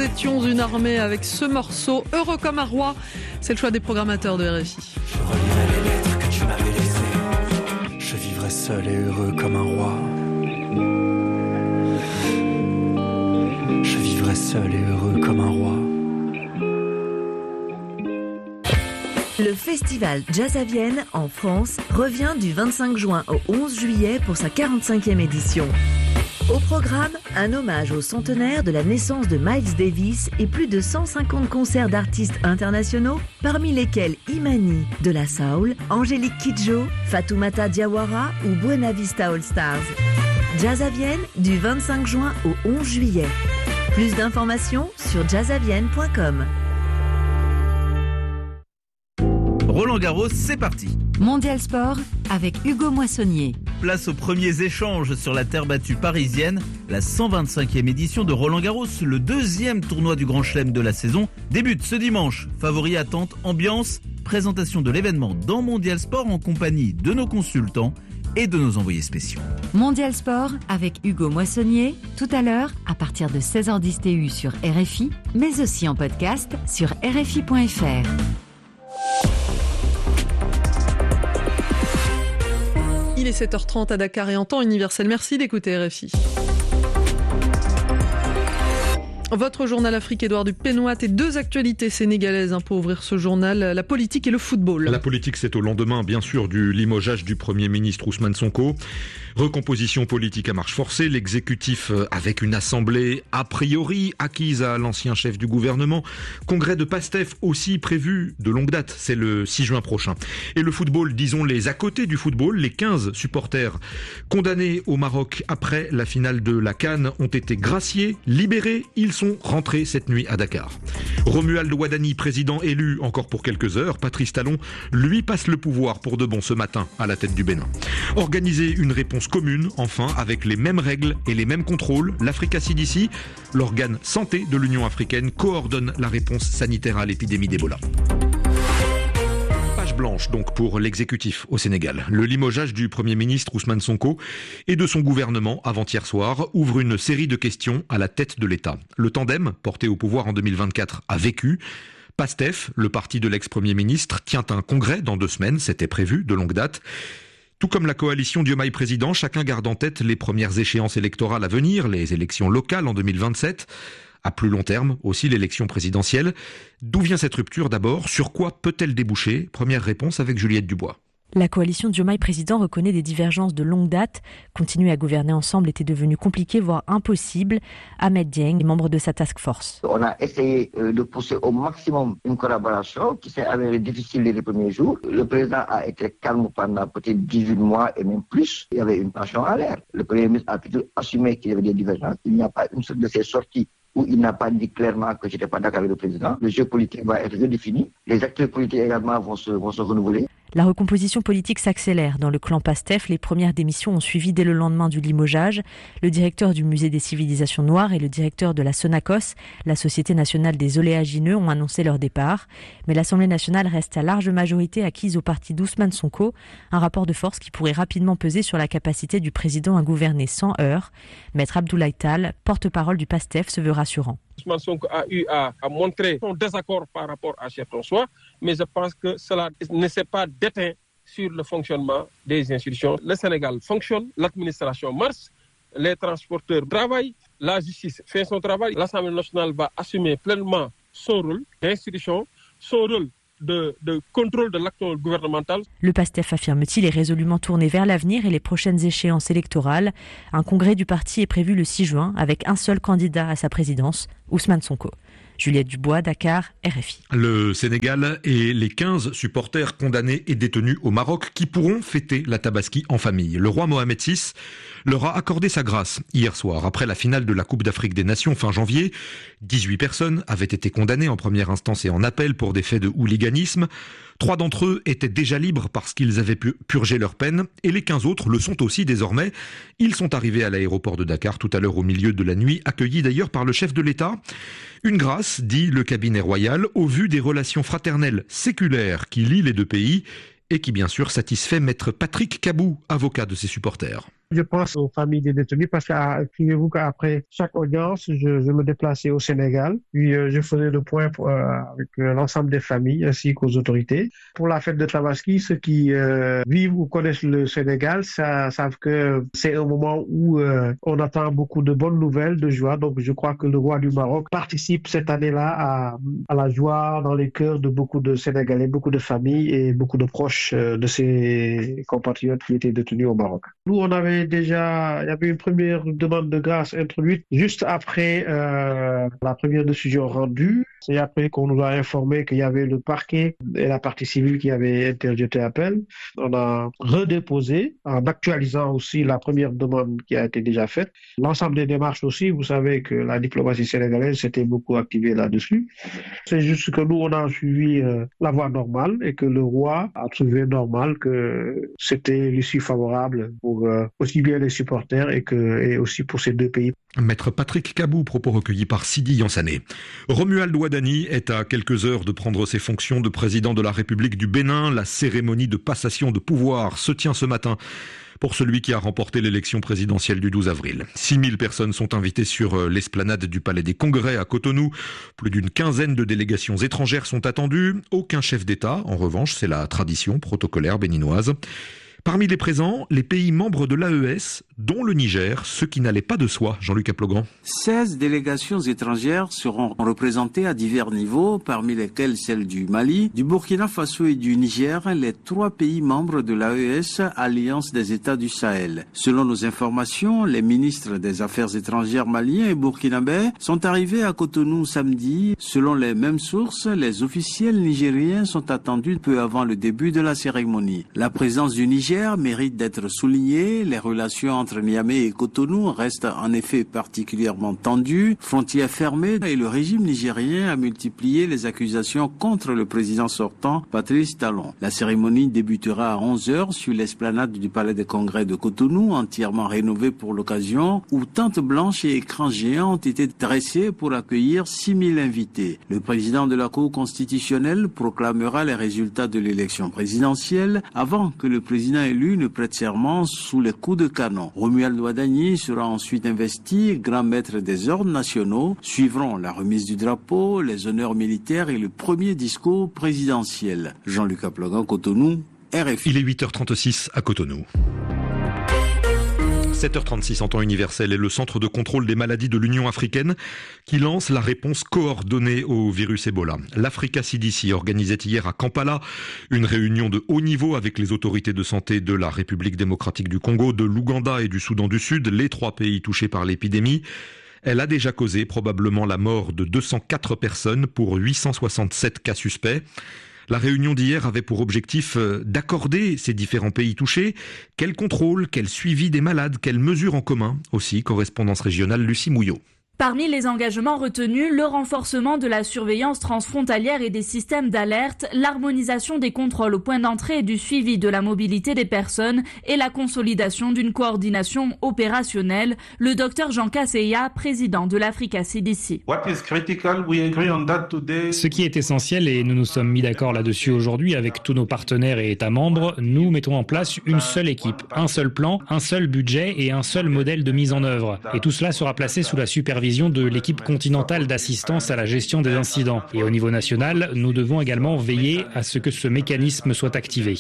étions une armée avec ce morceau. Heureux comme un roi, c'est le choix des programmateurs de RFI. Je relirai les lettres que tu m'avais laissées. Je vivrai seul et heureux comme un roi. Je vivrai seul et heureux comme un roi. Le festival Jazz à Vienne, en France, revient du 25 juin au 11 juillet pour sa 45e édition. Au programme, un hommage au centenaire de la naissance de Miles Davis et plus de 150 concerts d'artistes internationaux, parmi lesquels Imani de la Soul, Angélique Kidjo, Fatoumata Diawara ou Buena Vista All Stars. Jazz à Vienne, du 25 juin au 11 juillet. Plus d'informations sur jazzavienne.com. Roland-Garros, c'est parti. Mondial Sport avec Hugo Moissonnier. Place aux premiers échanges sur la terre battue parisienne. La 125e édition de Roland-Garros, le deuxième tournoi du Grand Chelem de la saison, débute ce dimanche. Favoris, attente, ambiance, présentation de l'événement dans Mondial Sport en compagnie de nos consultants et de nos envoyés spéciaux. Mondial Sport avec Hugo Moissonnier, tout à l'heure à partir de 16h10 TU sur RFI, mais aussi en podcast sur rfi.fr. Il est 7h30 à Dakar et en temps universel. Merci d'écouter RFI. Votre journal Afrique, Édouard Dupénoat, et deux actualités sénégalaises pour ouvrir ce journal, la politique et le football. La politique, c'est au lendemain, bien sûr, du limogeage du Premier ministre Ousmane Sonko. Recomposition politique à marche forcée, l'exécutif avec une assemblée a priori acquise à l'ancien chef du gouvernement. Congrès de PASTEF aussi prévu de longue date, c'est le 6 juin prochain. Et le football, disons les à côté du football, les 15 supporters condamnés au Maroc après la finale de la CAN ont été graciés, libérés, ils sont rentrés cette nuit à Dakar. Romuald Ouadani, président élu encore pour quelques heures, Patrice Talon lui passe le pouvoir pour de bon ce matin à la tête du Bénin. Organiser une réponse commune, enfin, avec les mêmes règles et les mêmes contrôles, l'Africa CDC, l'organe santé de l'Union africaine, coordonne la réponse sanitaire à l'épidémie d'Ebola. Page blanche donc pour l'exécutif au Sénégal. Le limogeage du Premier ministre Ousmane Sonko et de son gouvernement avant-hier soir ouvre une série de questions à la tête de l'État. Le tandem, porté au pouvoir en 2024, a vécu. PASTEF, le parti de l'ex-premier ministre, tient un congrès dans 2 semaines, c'était prévu de longue date. Tout comme la coalition Diomaye Président, chacun garde en tête les premières échéances électorales à venir, les élections locales en 2027. À plus long terme, aussi l'élection présidentielle. D'où vient cette rupture d'abord ? Sur quoi peut-elle déboucher ? Première réponse avec Juliette Dubois. La coalition Diomaye Président reconnaît des divergences de longue date. Continuer à gouverner ensemble était devenu compliqué, voire impossible. Ahmed Dieng est membre de sa task force. On a essayé de pousser au maximum une collaboration qui s'est avérée difficile les premiers jours. Le président a été calme pendant peut-être 18 mois et même plus. Il y avait une tension à l'air. Le Premier ministre a plutôt assumé qu'il y avait des divergences. Il n'y a pas une seule de ces sorties où il n'a pas dit clairement que je n'étais pas d'accord avec le président. Le jeu politique va être redéfini. Les acteurs politiques également vont se renouveler. La recomposition politique s'accélère. Dans le clan PASTEF, les premières démissions ont suivi dès le lendemain du limogeage. Le directeur du Musée des civilisations noires et le directeur de la Sonacos, la Société nationale des oléagineux, ont annoncé leur départ. Mais l'Assemblée nationale reste à large majorité acquise au parti d'Ousmane Sonko, un rapport de force qui pourrait rapidement peser sur la capacité du président à gouverner sans heurts. Maître Abdoulaye Tall, porte-parole du PASTEF, se veut rassurant. Ousmane Sonko a eu à montrer son désaccord par rapport à Cheikh François, mais je pense que cela ne s'est pas déteint sur le fonctionnement des institutions. Le Sénégal fonctionne, l'administration marche, les transporteurs travaillent, la justice fait son travail. L'Assemblée nationale va assumer pleinement son rôle d'institution, son rôle de contrôle de l'acte gouvernemental. Le PASTEF, affirme-t-il, est résolument tourné vers l'avenir et les prochaines échéances électorales. Un congrès du parti est prévu le 6 juin avec un seul candidat à sa présidence, Ousmane Sonko. Juliette Dubois, Dakar, RFI. Le Sénégal et les 15 supporters condamnés et détenus au Maroc qui pourront fêter la Tabaski en famille. Le roi Mohamed VI leur a accordé sa grâce hier soir. Après la finale de la Coupe d'Afrique des Nations fin janvier, 18 personnes avaient été condamnées en première instance et en appel pour des faits de hooliganisme. 3 d'entre eux étaient déjà libres parce qu'ils avaient pu purger leur peine et les 15 autres le sont aussi désormais. Ils sont arrivés à l'aéroport de Dakar tout à l'heure au milieu de la nuit, accueillis d'ailleurs par le chef de l'État. Une grâce, dit le cabinet royal, au vu des relations fraternelles séculaires qui lient les deux pays et qui bien sûr satisfait maître Patrick Kabou, avocat de ses supporters. Je pense aux familles des détenus parce que, souvenez-vous qu'après chaque audience, je me déplaçais au Sénégal. Puis je faisais le point avec l'ensemble des familles ainsi qu'aux autorités. Pour la fête de Tabaski, ceux qui vivent ou connaissent le Sénégal savent que c'est un moment où on attend beaucoup de bonnes nouvelles, de joie. Donc je crois que le roi du Maroc participe cette année-là à la joie dans les cœurs de beaucoup de Sénégalais, beaucoup de familles et beaucoup de proches de ses compatriotes qui étaient détenus au Maroc. Nous, il y avait une première demande de grâce introduite juste après la première décision rendue. C'est après qu'on nous a informé qu'il y avait le parquet et la partie civile qui avaient interjeté appel. On a redéposé en actualisant aussi la première demande qui a été déjà faite. L'ensemble des démarches aussi, vous savez que la diplomatie sénégalaise s'était beaucoup activée là-dessus. C'est juste que nous, on a suivi la voie normale et que le roi a trouvé normal que c'était l'issue favorable pour aussi bien les supporters et aussi pour ces deux pays. Maître Patrick Kabou, propos recueillis par Sidi Yansané. Romuald Ouadani est à quelques heures de prendre ses fonctions de président de la République du Bénin. La cérémonie de passation de pouvoir se tient ce matin pour celui qui a remporté l'élection présidentielle du 12 avril. 6000 personnes sont invitées sur l'esplanade du Palais des Congrès à Cotonou. Plus d'une quinzaine de délégations étrangères sont attendues. Aucun chef d'État, en revanche, c'est la tradition protocolaire béninoise. Parmi les présents, les pays membres de l'AES, dont le Niger, ce qui n'allait pas de soi. Jean-Luc Aplogan. 16 délégations étrangères seront représentées à divers niveaux, parmi lesquelles celles du Mali, du Burkina Faso et du Niger, les 3 pays membres de l'AES, Alliance des États du Sahel. Selon nos informations, les ministres des Affaires étrangères maliens et burkinabés sont arrivés à Cotonou samedi. Selon les mêmes sources, les officiels nigériens sont attendus peu avant le début de la cérémonie. La présence du Niger mérite d'être soulignée. Les relations entre Niamey et Cotonou restent en effet particulièrement tendues. Frontières fermées et le régime nigérien a multiplié les accusations contre le président sortant, Patrice Talon. La cérémonie débutera à 11h sur l'esplanade du Palais des Congrès de Cotonou, entièrement rénovée pour l'occasion, où tentes blanches et écrans géants ont été dressés pour accueillir 6000 invités. Le président de la Cour constitutionnelle proclamera les résultats de l'élection présidentielle avant que le président élu ne prête serment sous les coups de canon. Romuald Ouadani sera ensuite investi grand maître des ordres nationaux. Suivront la remise du drapeau, les honneurs militaires et le premier discours présidentiel. Jean-Luc Aplogan, Cotonou, RFI. Il est 8h36 à Cotonou. 7h36 en temps universel et le Centre de contrôle des maladies de l'Union africaine qui lance la réponse coordonnée au virus Ebola. L'Africa CDC organisait hier à Kampala une réunion de haut niveau avec les autorités de santé de la République démocratique du Congo, de l'Ouganda et du Soudan du Sud, les 3 pays touchés par l'épidémie. Elle a déjà causé probablement la mort de 204 personnes pour 867 cas suspects. La réunion d'hier avait pour objectif d'accorder ces différents pays touchés. Quel contrôle, quel suivi des malades, quelles mesures en commun aussi. Correspondance régionale Lucie Mouillot. Parmi les engagements retenus, le renforcement de la surveillance transfrontalière et des systèmes d'alerte, l'harmonisation des contrôles au point d'entrée et du suivi de la mobilité des personnes et la consolidation d'une coordination opérationnelle. Le docteur Jean Kasseya, président de l'Africa CDC. Ce qui est essentiel, et nous nous sommes mis d'accord là-dessus aujourd'hui avec tous nos partenaires et États membres, nous mettons en place une seule équipe, un seul plan, un seul budget et un seul modèle de mise en œuvre. Et tout cela sera placé sous la supervision de l'équipe continentale d'assistance à la gestion des incidents. Et au niveau national, nous devons également veiller à ce que ce mécanisme soit activé.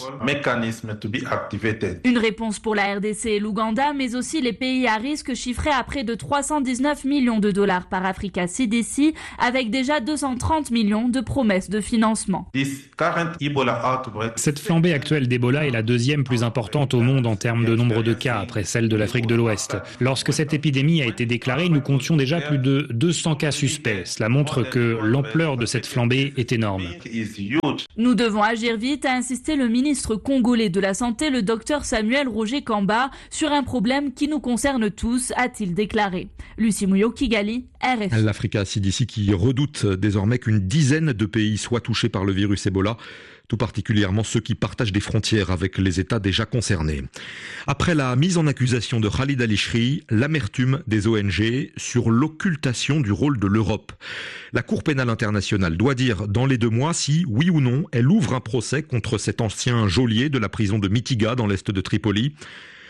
Une réponse pour la RDC et l'Ouganda, mais aussi les pays à risque chiffrés à près de 319 millions de dollars par Africa CDC, avec déjà 230 millions de promesses de financement. Cette flambée actuelle d'Ebola est la deuxième plus importante au monde en termes de nombre de cas, après celle de l'Afrique de l'Ouest. Lorsque cette épidémie a été déclarée, nous comptions déjà plus de 200 cas suspects. Cela montre que l'ampleur de cette flambée est énorme. Nous devons agir vite, a insisté le ministre congolais de la Santé, le docteur Samuel Roger Kamba, sur un problème qui nous concerne tous, a-t-il déclaré. Lucie Mouillot, Kigali, RFI. L'Africa CDC qui redoute désormais qu'une dizaine de pays soient touchés par le virus Ebola, tout particulièrement ceux qui partagent des frontières avec les États déjà concernés. Après la mise en accusation de Khalid al-Ishri, l'amertume des ONG sur l'occultation du rôle de l'Europe. La Cour pénale internationale doit dire dans les 2 mois si, oui ou non, elle ouvre un procès contre cet ancien geôlier de la prison de Mitiga dans l'est de Tripoli.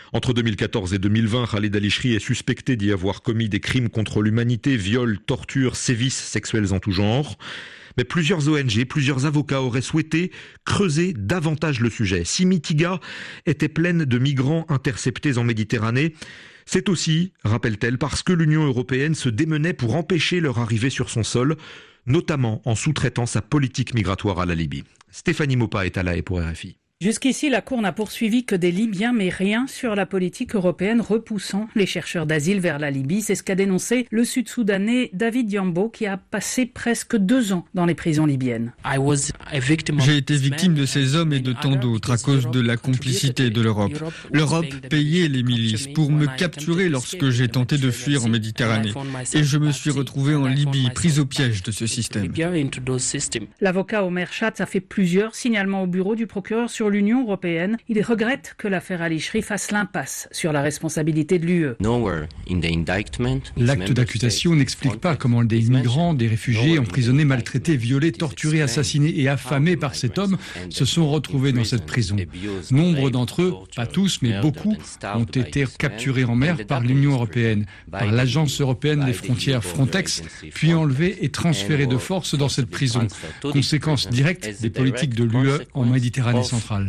Entre 2014 et 2020, Khaled Al-Ishri est suspecté d'y avoir commis des crimes contre l'humanité, viols, tortures, sévices sexuels en tout genre. Mais plusieurs ONG, plusieurs avocats auraient souhaité creuser davantage le sujet. Simitiga était pleine de migrants interceptés en Méditerranée. C'est aussi, rappelle-t-elle, parce que l'Union européenne se démenait pour empêcher leur arrivée sur son sol, notamment en sous-traitant sa politique migratoire à la Libye. Stéphanie Mopa est à La Haye pour RFI. Jusqu'ici, la Cour n'a poursuivi que des Libyens, mais rien sur la politique européenne repoussant les chercheurs d'asile vers la Libye. C'est ce qu'a dénoncé le Sud-Soudanais David Yambo, qui a passé presque 2 ans dans les prisons libyennes. J'ai été victime de ces hommes et de tant d'autres à cause de la complicité de l'Europe. L'Europe payait les milices pour me capturer lorsque j'ai tenté de fuir en Méditerranée. Et je me suis retrouvé en Libye, pris au piège de ce système. L'avocat Omer Schatz a fait plusieurs signalements au bureau du procureur sur l'Union européenne. Il regrette que l'affaire Al-Ishri fasse l'impasse sur la responsabilité de l'UE. L'acte d'accusation n'explique pas comment des migrants, des réfugiés emprisonnés, maltraités, violés, torturés, assassinés et affamés par cet homme se sont retrouvés dans cette prison. Nombre d'entre eux, pas tous mais beaucoup, ont été capturés en mer par l'Union européenne, par l'Agence européenne des frontières Frontex, puis enlevés et transférés de force dans cette prison. Conséquence directe des politiques de l'UE en Méditerranée centrale.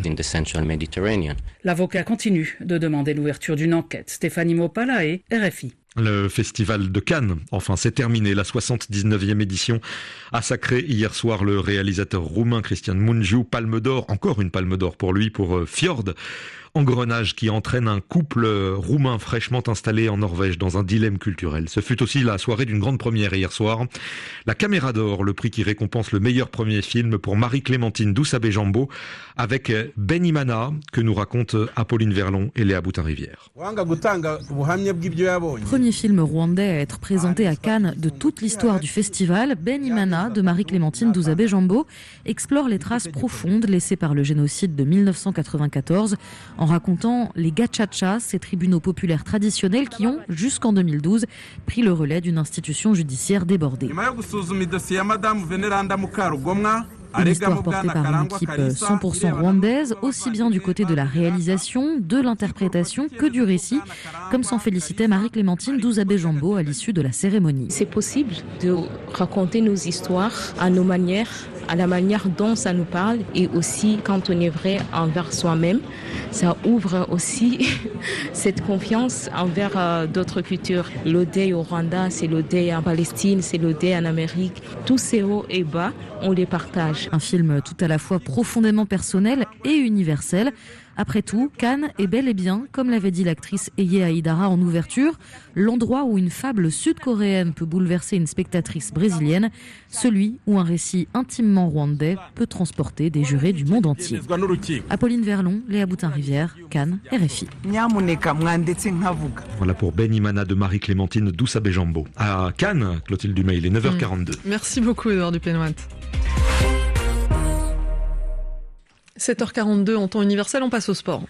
L'avocat continue de demander l'ouverture d'une enquête. Stéphanie Mopa, La Haye, RFI. Le festival de Cannes, enfin, c'est terminé. La 79e édition a sacré hier soir le réalisateur roumain Cristian Mungiu, palme d'or, encore une palme d'or pour lui, pour Fjord, engrenage qui entraîne un couple roumain fraîchement installé en Norvège dans un dilemme culturel. Ce fut aussi la soirée d'une grande première hier soir. La Caméra d'Or, le prix qui récompense le meilleur premier film pour Marie-Clémentine Doussabé-Jambeau, avec Benimana, que nous racontent Apolline Verlon et Léa Boutin-Rivière. Premier film rwandais à être présenté à Cannes de toute l'histoire du festival, Benimana de Marie-Clémentine Doussabé-Jambeau explore les traces profondes laissées par le génocide de 1994 en racontant les gachachas, ces tribunaux populaires traditionnels qui ont, jusqu'en 2012, pris le relais d'une institution judiciaire débordée. Une histoire portée par une équipe 100% rwandaise, aussi bien du côté de la réalisation, de l'interprétation que du récit, comme s'en félicitait Marie-Clémentine Doussabé-Jambeau à l'issue de la cérémonie. C'est possible de raconter nos histoires à nos manières, à la manière dont ça nous parle, et aussi quand on est vrai envers soi-même. Ça ouvre aussi cette confiance envers d'autres cultures. L'ODEI au Rwanda, c'est l'ODEI en Palestine, c'est l'ODEI en Amérique. Tous ces hauts et bas, on les partage. Un film tout à la fois profondément personnel et universel. Après tout, Cannes est bel et bien, comme l'avait dit l'actrice Eye Aïdara en ouverture, l'endroit où une fable sud-coréenne peut bouleverser une spectatrice brésilienne, celui où un récit intimement rwandais peut transporter des jurés du monde entier. Apolline Verlon, Léa Boutin-Rivière, Cannes, RFI. Voilà pour Benimana de Marie-Clémentine Doussabé-Jambeau. À Cannes, Clotilde Dumay, il est 9h42. Merci beaucoup, Edouard Dupénoat. 7h42 en temps universel, on passe au sport.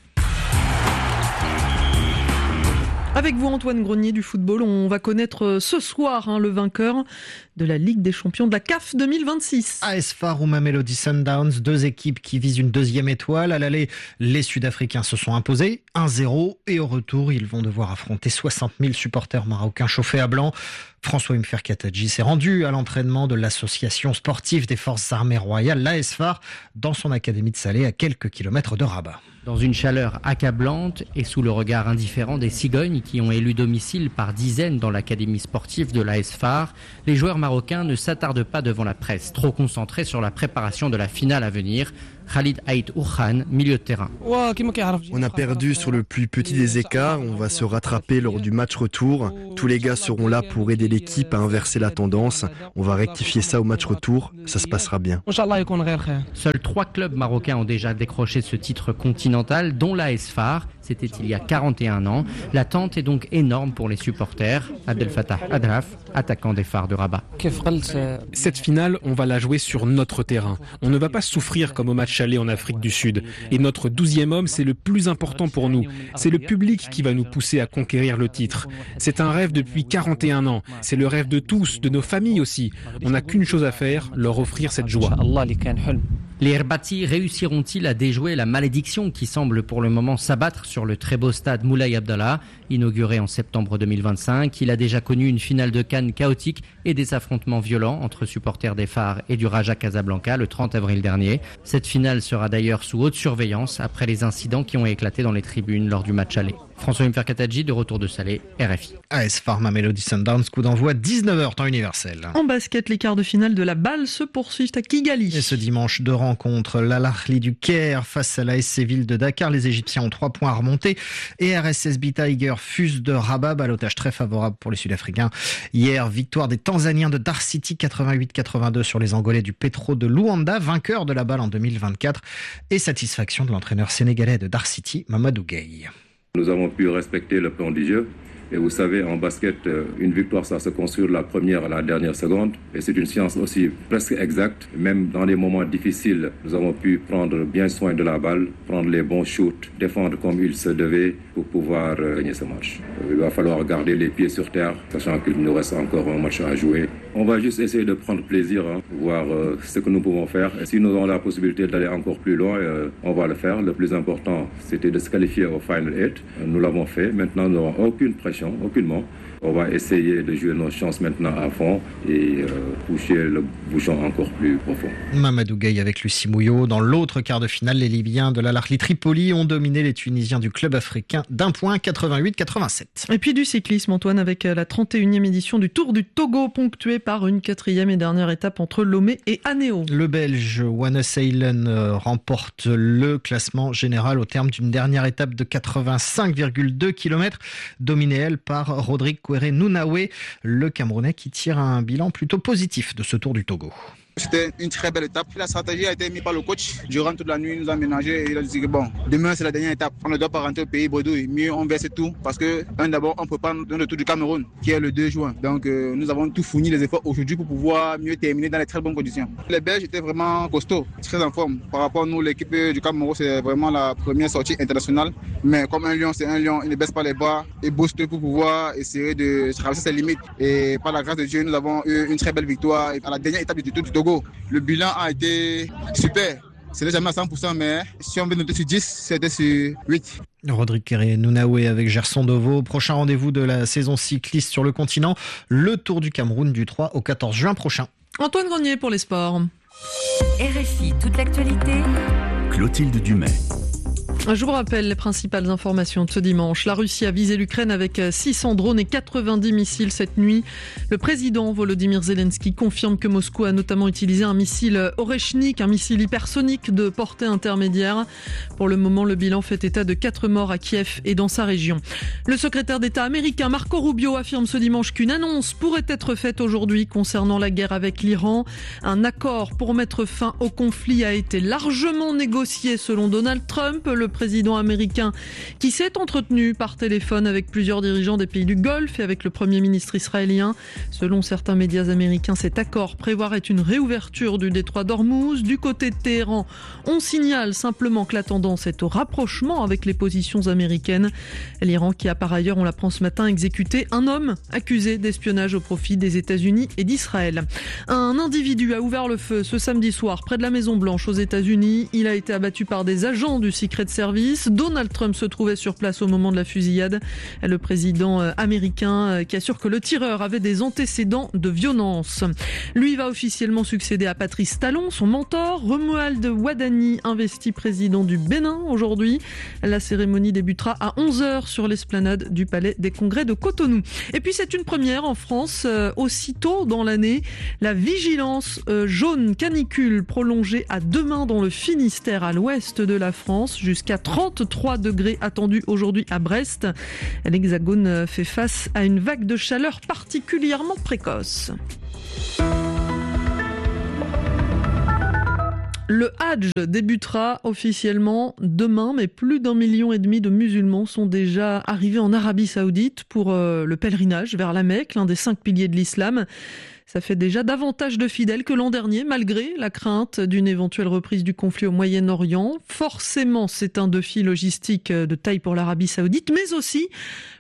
Avec vous, Antoine Grenier du football, on va connaître ce soir le vainqueur de la Ligue des champions de la CAF 2026. AS FAR ou Mamelody Sundowns, 2 équipes qui visent une 2e étoile. À l'aller, les Sud-Africains se sont imposés 1-0 et au retour, ils vont devoir affronter 60 000 supporters marocains chauffés à blanc. François Mferkatadji s'est rendu à l'entraînement de l'association sportive des forces armées royales, l'AS FAR, dans son académie de Salé à quelques kilomètres de Rabat. Dans une chaleur accablante et sous le regard indifférent des cigognes qui ont élu domicile par dizaines dans l'académie sportive de l'AS FAR, les joueurs marocains ne s'attardent pas devant la presse, trop concentrés sur la préparation de la finale à venir. Khalid Aït Ourhan, milieu de terrain. On a perdu sur le plus petit des écarts, on va se rattraper lors du match retour. Tous les gars seront là pour aider l'équipe à inverser la tendance. On va rectifier ça au match retour, ça se passera bien. Seuls 3 clubs marocains ont déjà décroché ce titre continental, dont l'AS FAR. C'était il y a 41 ans. L'attente est donc énorme pour les supporters. Abdel Fattah Adraf, attaquant des Phares de Rabat. Cette finale, on va la jouer sur notre terrain. On ne va pas souffrir comme au match aller en Afrique du Sud. Et notre 12e homme, c'est le plus important pour nous. C'est le public qui va nous pousser à conquérir le titre. C'est un rêve depuis 41 ans. C'est le rêve de tous, de nos familles aussi. On n'a qu'une chose à faire, leur offrir cette joie. Les Herbati réussiront-ils à déjouer la malédiction qui semble pour le moment s'abattre sur sur le très beau stade Moulay Abdallah. Inauguré en septembre 2025, il a déjà connu une finale de CAN chaotique et des affrontements violents entre supporters des Phares et du Raja Casablanca le 30 avril dernier. Cette finale sera d'ailleurs sous haute surveillance après les incidents qui ont éclaté dans les tribunes lors du match aller. François Mferkatadji, de retour de Salé, RFI. AS Far Mamelody Sundowns, coup d'envoi 19h, temps universel. En basket, les quarts de finale de la balle se poursuivent à Kigali. Et ce dimanche, 2 rencontres. L'Al Ahly du Caire face à l'AS Séville de Dakar. Les Égyptiens ont 3 points à remonter. Et RSSB Tiger fuse de Rabat, ballottage très favorable pour les Sud-Africains. Hier, victoire des Tanzaniens de Dar City, 88-82 sur les Angolais du Petro de Luanda, vainqueur de la balle en 2024. Et satisfaction de l'entraîneur sénégalais de Dar City, Mamadou Gueye. Nous avons pu respecter le plan du jeu. Et vous savez, en basket, une victoire, ça se construit de la première à la dernière seconde. Et c'est une science aussi presque exacte. Même dans les moments difficiles, nous avons pu prendre bien soin de la balle, prendre les bons shoots, défendre comme il se devait pour pouvoir gagner ce match. Il va falloir garder les pieds sur terre, sachant qu'il nous reste encore un match à jouer. On va juste essayer de prendre plaisir, voir ce que nous pouvons faire. Et si nous avons la possibilité d'aller encore plus loin, on va le faire. Le plus important, c'était de se qualifier au Final 8. Nous l'avons fait. Maintenant, nous n'avons aucune pression, aucunement. On va essayer de jouer nos chances maintenant à fond et pousser le bouchon encore plus profond. Mamadou Gueye avec Lucie Mouillot. Dans l'autre quart de finale, les Libyens de l'Al Ahly Tripoli ont dominé les Tunisiens du club africain d'1 point, 88-87. Et puis du cyclisme, Antoine, avec la 31e édition du Tour du Togo, ponctuée par une 4e et dernière étape entre Lomé et Anéo. Le Belge Wannes Eilen remporte le classement général au terme d'une dernière étape de 85,2 km, dominée elle par Rodrigue Kouéré-Nounaoué, le Camerounais qui tire un bilan plutôt positif de ce Tour du Togo. C'était une très belle étape. La stratégie a été mise par le coach. Durant toute la nuit, il nous a ménagé et il a dit que bon, demain c'est la dernière étape. On ne doit pas rentrer au pays bredouille. Mieux on verse tout parce que d'abord on prépare le Tour du Cameroun qui est le 2 juin. Donc nous avons tout fourni les efforts aujourd'hui pour pouvoir mieux terminer dans les très bonnes conditions. Les Belges étaient vraiment costauds, très en forme. Par rapport à nous, l'équipe du Cameroun, c'est vraiment la première sortie internationale. Mais comme un lion, c'est un lion, il ne baisse pas les bras et booste pour pouvoir essayer de traverser ses limites. Et par la grâce de Dieu, nous avons eu une très belle victoire à la dernière étape du Tour du Togo. Le bilan a été super. Ce n'est jamais à 100%, mais si on veut noter sur 10, c'était sur 8. Rodrigue Kouéré-Nounaoué avec Gerson Deveau. Prochain rendez-vous de la saison cycliste sur le continent, le Tour du Cameroun du 3 au 14 juin prochain. Antoine Grenier pour les sports. RFI, toute l'actualité. Clotilde Dumais. Je vous rappelle les principales informations de ce dimanche. La Russie a visé l'Ukraine avec 600 drones et 90 missiles cette nuit. Le président Volodymyr Zelensky confirme que Moscou a notamment utilisé un missile Oreshnik, un missile hypersonique de portée intermédiaire. Pour le moment, le bilan fait état de 4 morts à Kiev et dans sa région. Le secrétaire d'État américain Marco Rubio affirme ce dimanche qu'une annonce pourrait être faite aujourd'hui concernant la guerre avec l'Iran. Un accord pour mettre fin au conflit a été largement négocié selon Donald Trump, le président américain qui s'est entretenu par téléphone avec plusieurs dirigeants des pays du Golfe et avec le premier ministre israélien. Selon certains médias américains, cet accord prévoirait une réouverture du détroit d'Ormuz. Du côté de Téhéran, on signale simplement que la tendance est au rapprochement avec les positions américaines. L'Iran qui a par ailleurs, on l'apprend ce matin, exécuté un homme accusé d'espionnage au profit des États-Unis et d'Israël. Un individu a ouvert le feu ce samedi soir près de la Maison-Blanche aux États-Unis. Il a été abattu par des agents du Secret Service. Donald Trump se trouvait sur place au moment de la fusillade. Le président américain qui assure que le tireur avait des antécédents de violence. Lui va officiellement succéder à Patrice Talon, son mentor. Romuald Wadani, investi président du Bénin aujourd'hui. La cérémonie débutera à 11h sur l'esplanade du Palais des Congrès de Cotonou. Et puis c'est une première en France, aussitôt dans l'année. La vigilance jaune canicule prolongée à demain dans le Finistère à l'ouest de la France jusqu'à 33 degrés attendus aujourd'hui à Brest. L'Hexagone fait face à une vague de chaleur particulièrement précoce. Le Hadj débutera officiellement demain, mais plus d'1,5 million de musulmans sont déjà arrivés en Arabie Saoudite pour le pèlerinage vers la Mecque, l'un des 5 piliers de l'islam. Ça fait déjà davantage de fidèles que l'an dernier, malgré la crainte d'une éventuelle reprise du conflit au Moyen-Orient. Forcément, c'est un défi logistique de taille pour l'Arabie Saoudite, mais aussi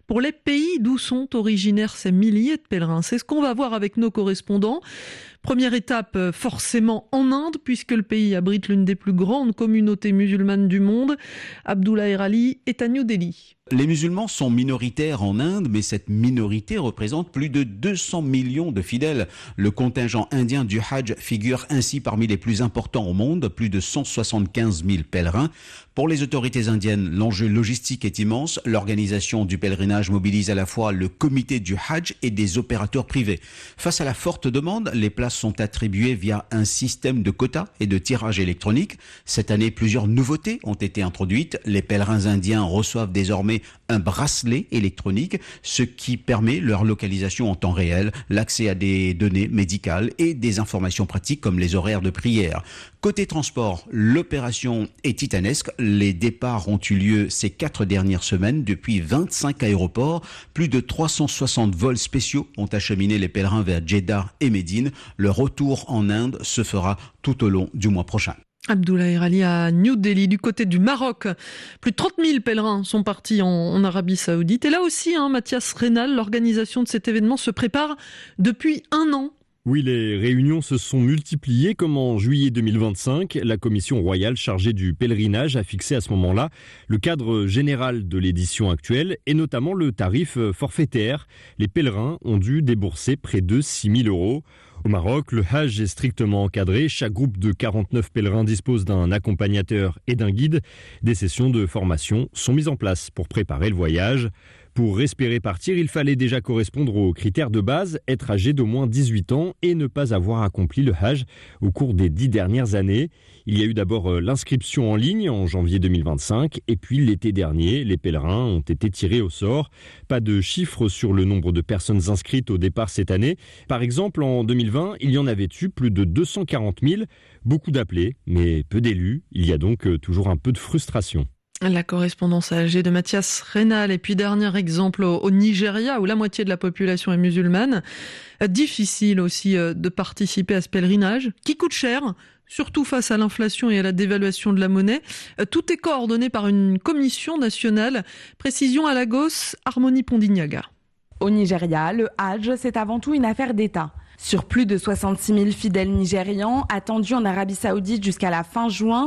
pour les pays d'où sont originaires ces milliers de pèlerins. C'est ce qu'on va voir avec nos correspondants. Première étape forcément en Inde, puisque le pays abrite l'une des plus grandes communautés musulmanes du monde. Abdullah Erali est à New Delhi. Les musulmans sont minoritaires en Inde, mais cette minorité représente plus de 200 millions de fidèles. Le contingent indien du Hajj figure ainsi parmi les plus importants au monde, plus de 175 000 pèlerins. Pour les autorités indiennes, l'enjeu logistique est immense. L'organisation du pèlerinage mobilise à la fois le comité du Hajj et des opérateurs privés. Face à la forte demande, les places sont attribuées via un système de quotas et de tirage électronique. Cette année, plusieurs nouveautés ont été introduites. Les pèlerins indiens reçoivent désormais un bracelet électronique, ce qui permet leur localisation en temps réel, l'accès à des données médicales et des informations pratiques comme les horaires de prière. Côté transport, l'opération est titanesque. Les départs ont eu lieu ces 4 dernières semaines depuis 25 aéroports. Plus de 360 vols spéciaux ont acheminé les pèlerins vers Jeddah et Médine. Le retour en Inde se fera tout au long du mois prochain. Abdullah Erali à New Delhi. Du côté du Maroc, plus de 30 000 pèlerins sont partis en Arabie Saoudite. Et là aussi, Mathias Reynal, l'organisation de cet événement se prépare depuis 1 an. Oui, les réunions se sont multipliées comme en juillet 2025. La commission royale chargée du pèlerinage a fixé à ce moment-là le cadre général de l'édition actuelle et notamment le tarif forfaitaire. Les pèlerins ont dû débourser près de 6 000 €. Au Maroc, le Hajj est strictement encadré. Chaque groupe de 49 pèlerins dispose d'un accompagnateur et d'un guide. Des sessions de formation sont mises en place pour préparer le voyage. Pour espérer partir, il fallait déjà correspondre aux critères de base, être âgé d'au moins 18 ans et ne pas avoir accompli le Hajj au cours des 10 dernières années. Il y a eu d'abord l'inscription en ligne en janvier 2025 et puis l'été dernier, les pèlerins ont été tirés au sort. Pas de chiffres sur le nombre de personnes inscrites au départ cette année. Par exemple, en 2020, il y en avait eu plus de 240 000. Beaucoup d'appelés, mais peu d'élus. Il y a donc toujours un peu de frustration. La correspondance à Alger de Mathias Reynal. Et puis dernier exemple au Nigeria où la moitié de la population est musulmane. Difficile aussi de participer à ce pèlerinage qui coûte cher, surtout face à l'inflation et à la dévaluation de la monnaie. Tout est coordonné par une commission nationale. Précision à Lagos, Harmonie Pondignaga. Au Nigeria, le Hajj, c'est avant tout une affaire d'État. Sur plus de 66 000 fidèles nigérians attendus en Arabie Saoudite jusqu'à la fin juin,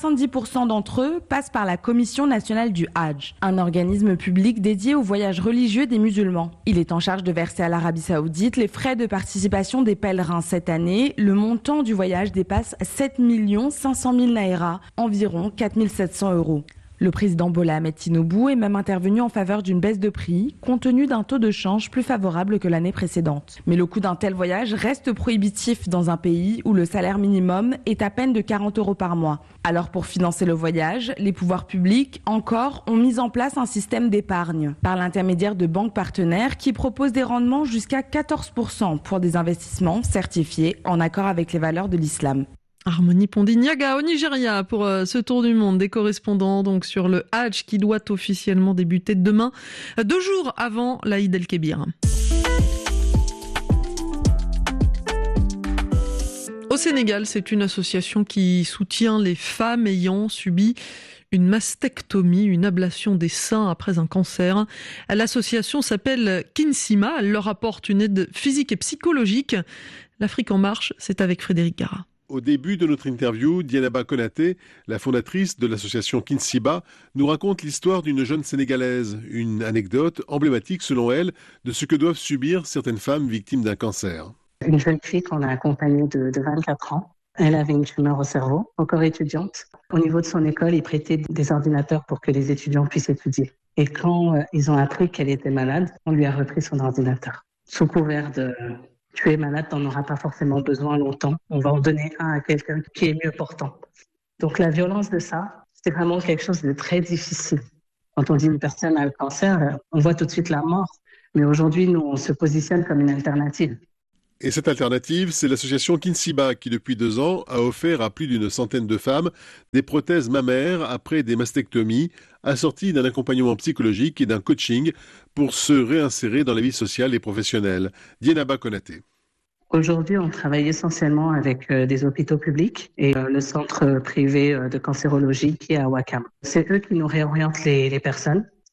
70% d'entre eux passent par la Commission nationale du Hajj, un organisme public dédié au voyage religieux des musulmans. Il est en charge de verser à l'Arabie Saoudite les frais de participation des pèlerins. Cette année, le montant du voyage dépasse 7 500 000 naira, environ 4 700 €. Le président Bola Ahmed Tinubu est même intervenu en faveur d'une baisse de prix, compte tenu d'un taux de change plus favorable que l'année précédente. Mais le coût d'un tel voyage reste prohibitif dans un pays où le salaire minimum est à peine de 40 € par mois. Alors pour financer le voyage, les pouvoirs publics, encore, ont mis en place un système d'épargne, par l'intermédiaire de banques partenaires qui proposent des rendements jusqu'à 14% pour des investissements certifiés en accord avec les valeurs de l'islam. Harmonie Pondignaga au Nigeria pour ce tour du monde des correspondants donc sur le Hajj qui doit officiellement débuter demain, 2 jours avant l'Aïd el-Kébir. Au Sénégal, c'est une association qui soutient les femmes ayant subi une mastectomie, une ablation des seins après un cancer. L'association s'appelle Kinsima, elle leur apporte une aide physique et psychologique. L'Afrique en marche, c'est avec Frédéric Gara. Au début de notre interview, Dienaba Konaté, la fondatrice de l'association Kinsiba, nous raconte l'histoire d'une jeune Sénégalaise, une anecdote emblématique selon elle de ce que doivent subir certaines femmes victimes d'un cancer. Une jeune fille qu'on a accompagnée de 24 ans, elle avait une tumeur au cerveau, encore étudiante. Au niveau de son école, ils prêtaient des ordinateurs pour que les étudiants puissent étudier. Et quand ils ont appris qu'elle était malade, on lui a repris son ordinateur. Sous couvert de... Tu es malade, tu n'en auras pas forcément besoin longtemps. On va en donner un à quelqu'un qui est mieux portant. Donc la violence de ça, c'est vraiment quelque chose de très difficile. Quand on dit une personne a le cancer, on voit tout de suite la mort. Mais aujourd'hui, nous, on se positionne comme une alternative. Et cette alternative, c'est l'association Kinsiba qui, depuis 2 ans, a offert à plus d'une centaine de femmes des prothèses mammaires après des mastectomies, assorties d'un accompagnement psychologique et d'un coaching pour se réinsérer dans la vie sociale et professionnelle. Dienaba Konaté. Aujourd'hui, on travaille essentiellement avec des hôpitaux publics et le centre privé de cancérologie qui est à Ouakam. C'est eux qui nous réorientent les personnes.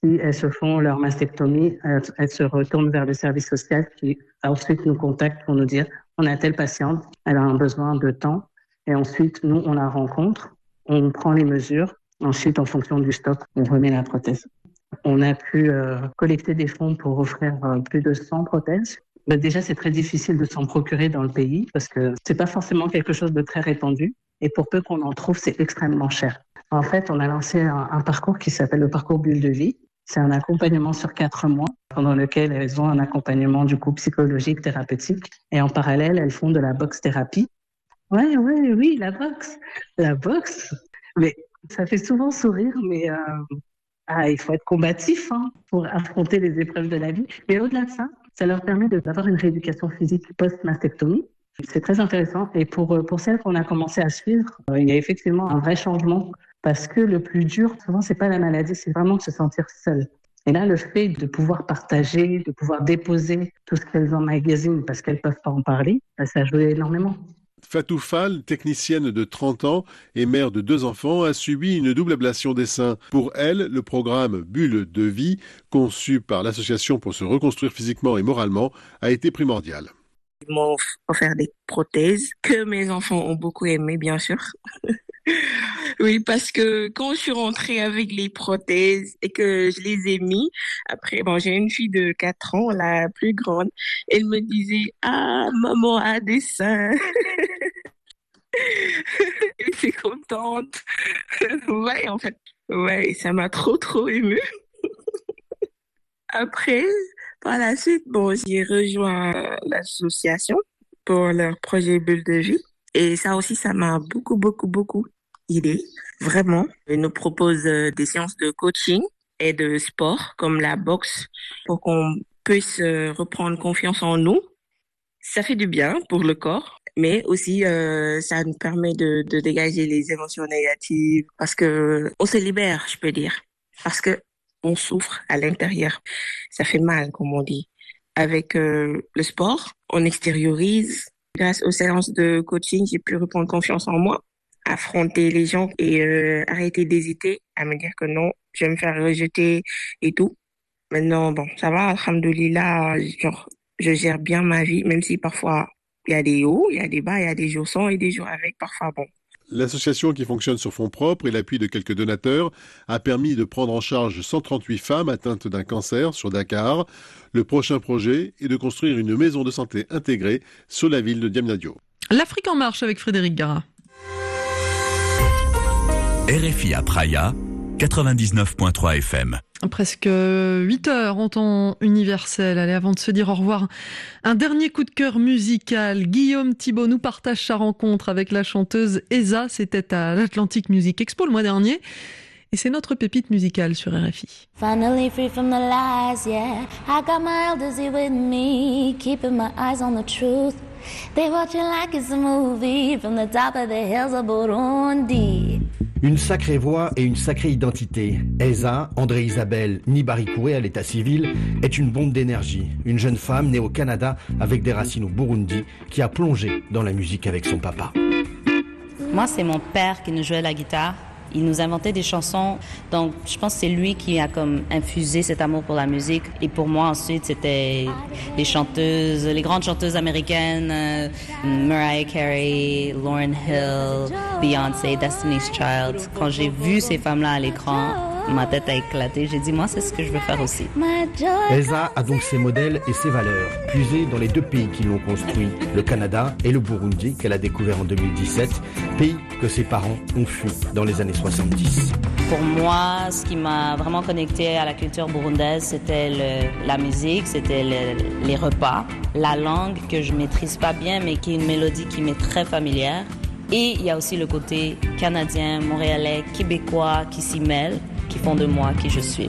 Si elles se font leur mastectomie, elles se retournent vers le service social qui ensuite nous contacte pour nous dire on a telle patiente, elle a un besoin de temps. Et ensuite, nous, on la rencontre, on prend les mesures. Ensuite, en fonction du stock, on remet la prothèse. On a pu collecter des fonds pour offrir plus de 100 prothèses. Mais déjà, c'est très difficile de s'en procurer dans le pays parce que c'est pas forcément quelque chose de très répandu. Et pour peu qu'on en trouve, c'est extrêmement cher. En fait, on a lancé un parcours qui s'appelle le parcours Bulle de vie. C'est un accompagnement sur 4 mois pendant lequel elles ont un accompagnement du coup psychologique, thérapeutique. Et en parallèle, elles font de la boxe thérapie. Oui, la boxe. La boxe. Mais ça fait souvent sourire, mais il faut être combatif pour affronter les épreuves de la vie. Mais au-delà de ça, ça leur permet d'avoir une rééducation physique post-mastectomie. C'est très intéressant. Et pour celles qu'on a commencé à suivre, il y a effectivement un vrai changement. Parce que le plus dur, souvent, c'est pas la maladie, c'est vraiment de se sentir seule. Et là, le fait de pouvoir partager, de pouvoir déposer tout ce qu'elles emmagasinent parce qu'elles peuvent pas en parler, ça a joué énormément. Fatou Fall, technicienne de 30 ans et mère de 2 enfants, a subi une double ablation des seins. Pour elle, le programme Bulle de vie, conçu par l'association pour se reconstruire physiquement et moralement, a été primordial. Ils m'ont offert des prothèses que mes enfants ont beaucoup aimé, bien sûr. Oui, parce que quand je suis rentrée avec les prothèses et que je les ai mis, après, j'ai une fille de 4 ans, la plus grande, elle me disait « Ah, maman a des seins !» Elle était contente. Ouais, en fait, ça m'a trop émue. Après, par la suite, j'ai rejoint l'association pour leur projet Bulle de vie. Et ça aussi, ça m'a beaucoup aidé, vraiment. Ils nous proposent des séances de coaching et de sport, comme la boxe, pour qu'on puisse reprendre confiance en nous. Ça fait du bien pour le corps, mais aussi ça nous permet de dégager les émotions négatives, parce que on se libère, je peux dire, parce que on souffre à l'intérieur. Ça fait mal, comme on dit. Avec le sport, on extériorise. Grâce aux séances de coaching, j'ai pu reprendre confiance en moi, affronter les gens et arrêter d'hésiter à me dire que non, je vais me faire rejeter et tout. Maintenant, ça va, alhamdoulilah, je gère bien ma vie, même si parfois il y a des hauts, il y a des bas, il y a des jours sans et des jours avec, parfois L'association, qui fonctionne sur fonds propres et l'appui de quelques donateurs, a permis de prendre en charge 138 femmes atteintes d'un cancer sur Dakar. Le prochain projet est de construire une maison de santé intégrée sur la ville de Diamniadio. L'Afrique en marche avec Frédéric Gara. RFI à Praia, 99.3 FM. Presque 8 heures en temps universel. Allez, avant de se dire au revoir, un dernier coup de cœur musical. Guillaume Thibault nous partage sa rencontre avec la chanteuse Eza. C'était à l'Atlantic Music Expo le mois dernier. Et c'est notre pépite musicale sur RFI. Finally free from the lies, yeah. I got my elders here with me, keeping my eyes on the truth. They watch it like it's a movie from the top of the hills of Burundi. Une sacrée voix et une sacrée identité. Eza, André Isabelle Nibarikoué à l'état civil, est une bombe d'énergie. Une jeune femme née au Canada avec des racines au Burundi qui a plongé dans la musique avec son papa. Moi, c'est mon père qui nous jouait la guitare. Il nous inventait des chansons, donc je pense que c'est lui qui a comme infusé cet amour pour la musique. Et pour moi ensuite, c'était les chanteuses, les grandes chanteuses américaines, Mariah Carey, Lauryn Hill, Beyoncé, Destiny's Child. Quand j'ai vu ces femmes-là à l'écran, ma tête a éclaté. J'ai dit, moi, c'est ce que je veux faire aussi. Eza a donc ses modèles et ses valeurs, puisées dans les 2 pays qui l'ont construit, le Canada et le Burundi, qu'elle a découvert en 2017, pays que ses parents ont fui dans les années 70. Pour moi, ce qui m'a vraiment connecté à la culture burundaise, c'était la musique, c'était les repas, la langue que je maîtrise pas bien, mais qui est une mélodie qui m'est très familière. Et il y a aussi le côté canadien, montréalais, québécois qui s'y mêlent, qui font de moi qui je suis.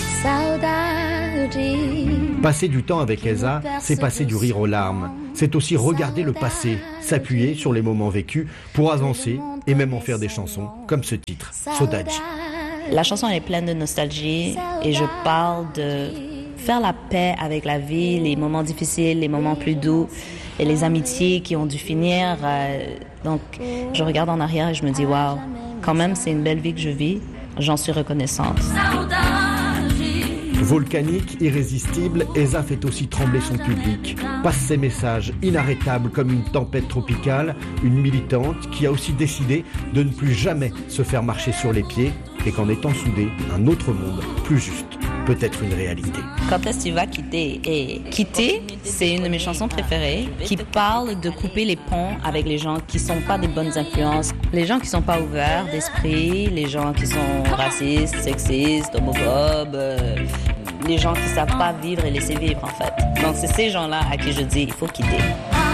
Passer du temps avec Eza, c'est passer du rire aux larmes. C'est aussi regarder le passé, s'appuyer sur les moments vécus pour avancer et même en faire des chansons, comme ce titre, Saudade. La chanson est pleine de nostalgie et je parle de faire la paix avec la vie, les moments difficiles, les moments plus doux et les amitiés qui ont dû finir. Donc je regarde en arrière et je me dis, waouh, quand même c'est une belle vie que je vis, j'en suis reconnaissante. Volcanique, irrésistible, Eza fait aussi trembler son public. Passe ses messages inarrêtables comme une tempête tropicale, une militante qui a aussi décidé de ne plus jamais se faire marcher sur les pieds et qu'en étant soudés, un autre monde plus juste peut être une réalité. Quand est-ce que tu vas quitter? Et quitter, c'est une de mes chansons préférées qui parle de couper les ponts avec les gens qui sont pas des bonnes influences, les gens qui sont pas ouverts d'esprit, les gens qui sont racistes, sexistes, homophobes, les gens qui savent pas vivre et laisser vivre en fait. Donc c'est ces gens-là à qui je dis il faut quitter.